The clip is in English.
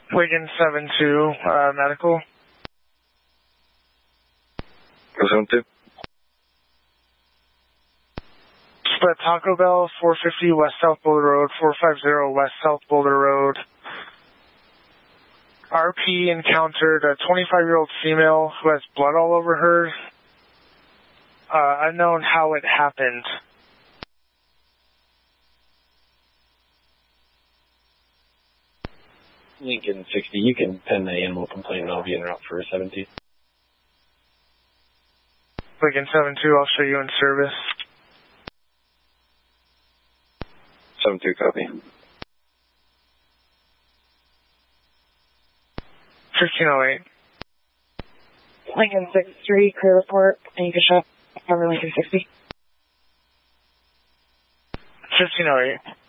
Lincoln 72, medical. Go 72. Split Taco Bell, 450 West South Boulder Road, 450 West South Boulder Road. RP encountered a 25-year-old female who has blood all over her. Unknown how it happened. Lincoln 60, you can pen the animal complaint and I'll be en route for 70. Lincoln 72, I'll show you in service. 72, copy. 1508. Lincoln 63, clear report, and you can show over Lincoln 60. 1508.